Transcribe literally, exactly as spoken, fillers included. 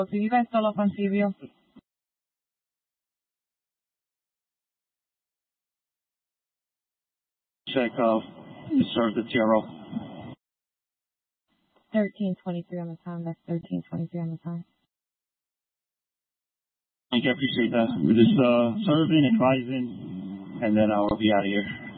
So you guys still up on C V O? Check, uh, you served the T R O. thirteen twenty-three on the time. That's thirteen twenty-three on the time. Thank you, I appreciate that. We're just uh, serving, advising, and then I'll be out of here.